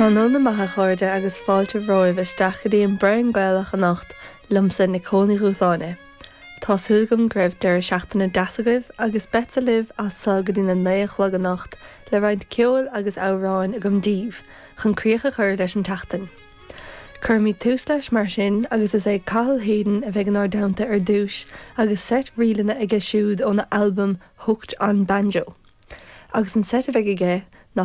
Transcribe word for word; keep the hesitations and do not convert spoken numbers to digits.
Tá nó na maithe chuirde agus fáilte roimh isteach go dtí an brein gailach a nacht lumsa na cónaí rútháine. Tásúil gom greibh deir seachtainna deasagah agus beta libh as sa go dtí na naochlag a nacht le roiint ceol agus áráin a gom díomh chun críocha chuir leis an teachtain. Curmí tús leis mar sin agus is é Cathal Hayden a bheith an ardánta ar dúis agus set rialanna ige siúd ó na albumm Hooked on Banjo. Agus an set a bheith ige